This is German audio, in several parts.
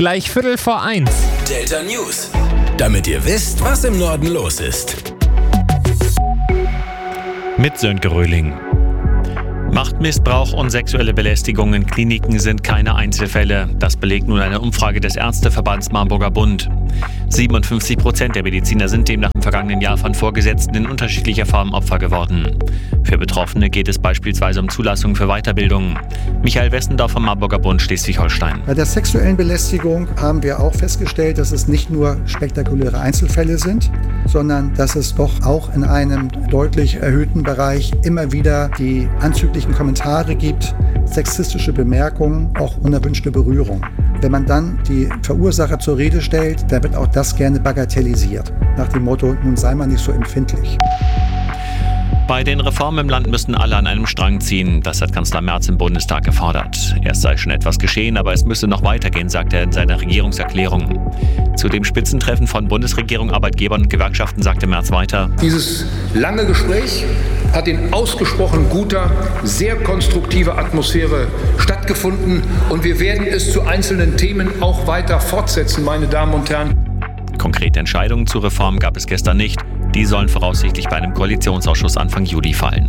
Gleich 1:15. Delta News. Damit ihr wisst, was im Norden los ist. Mit Sönke Röhling. Machtmissbrauch und sexuelle Belästigung in Kliniken sind keine Einzelfälle. Das belegt nun eine Umfrage des Ärzteverbands Marburger Bund. 57% der Mediziner sind demnach im vergangenen Jahr von Vorgesetzten in unterschiedlicher Form Opfer geworden. Für Betroffene geht es beispielsweise um Zulassung für Weiterbildung. Michael Westendorf vom Marburger Bund Schleswig-Holstein. Bei der sexuellen Belästigung haben wir auch festgestellt, dass es nicht nur spektakuläre Einzelfälle sind, sondern dass es doch auch in einem deutlich erhöhten Bereich immer wieder die anzüglichen Kommentare gibt, sexistische Bemerkungen, auch unerwünschte Berührung. Wenn man dann die Verursacher zur Rede stellt, dann wird auch das gerne bagatellisiert. Nach dem Motto, nun sei man nicht so empfindlich. Bei den Reformen im Land müssen alle an einem Strang ziehen. Das hat Kanzler Merz im Bundestag gefordert. Erst sei schon etwas geschehen, aber es müsse noch weitergehen, sagt er in seiner Regierungserklärung. Zu dem Spitzentreffen von Bundesregierung, Arbeitgebern und Gewerkschaften sagte Merz weiter: Dieses lange Gespräch hat in ausgesprochen guter, sehr konstruktiver Atmosphäre stattgefunden und wir werden es zu einzelnen Themen auch weiter fortsetzen, meine Damen und Herren. Konkrete Entscheidungen zur Reform gab es gestern nicht. Die sollen voraussichtlich bei einem Koalitionsausschuss Anfang Juli fallen.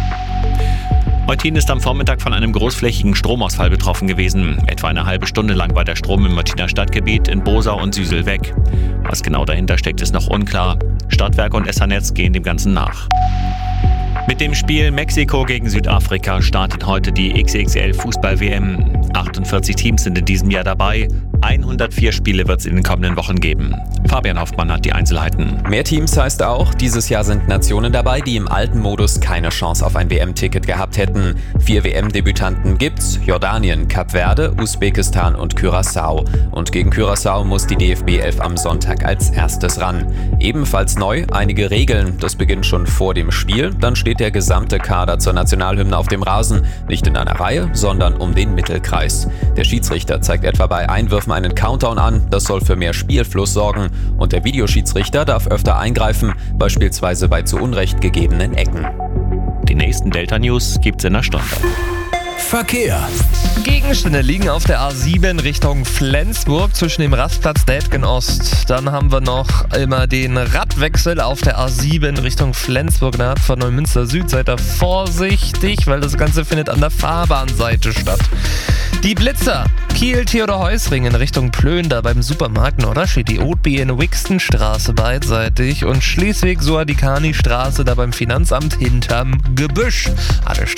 Eutin ist am Vormittag von einem großflächigen Stromausfall betroffen gewesen. Etwa eine halbe Stunde lang war der Strom im Eutiner Stadtgebiet in Bosau und Süsel weg. Was genau dahinter steckt, ist noch unklar. Stadtwerke und Essernetz gehen dem Ganzen nach. Mit dem Spiel Mexiko gegen Südafrika startet heute die XXL-Fußball-WM. 48 Teams sind in diesem Jahr dabei. 104 Spiele wird es in den kommenden Wochen geben. Fabian Hoffmann hat die Einzelheiten. Mehr Teams heißt auch, dieses Jahr sind Nationen dabei, die im alten Modus keine Chance auf ein WM-Ticket gehabt hätten. 4 WM-Debütanten gibt's: Jordanien, Kap Verde, Usbekistan und Curaçao. Und gegen Curaçao muss die DFB 11 am Sonntag als erstes ran. Ebenfalls neu einige Regeln. Das beginnt schon vor dem Spiel. Dann steht der gesamte Kader zur Nationalhymne auf dem Rasen. Nicht in einer Reihe, sondern um den Mittelkreis. Der Schiedsrichter zeigt etwa bei Einwürfen einen Countdown an. Das soll für mehr Spielfluss sorgen. Und der Videoschiedsrichter darf öfter eingreifen, beispielsweise bei zu Unrecht gegebenen Ecken. Die nächsten Delta News gibt's in einer Stunde. Verkehr. Gegenstände liegen auf der A7 Richtung Flensburg zwischen dem Rastplatz Dätgen Ost. Dann haben wir noch immer den Radwechsel auf der A7 Richtung Flensburg nahe von Neumünster Süd. Seid da vorsichtig, weil das Ganze findet an der Fahrbahnseite statt. Die Blitzer, Kiel, Theodor-Heuss-Ring in Richtung Plön, da beim Supermarkt Norder steht die OB in Wixtenstraße beidseitig und Schleswig-Soadikani-Straße da beim Finanzamt hinterm Gebüsch. Alle